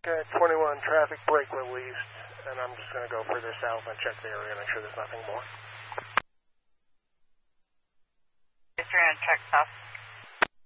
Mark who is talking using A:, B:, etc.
A: Okay, 21 traffic brake released, and I'm just going to go further south and check the area, make sure there's nothing more.
B: If you're going to check south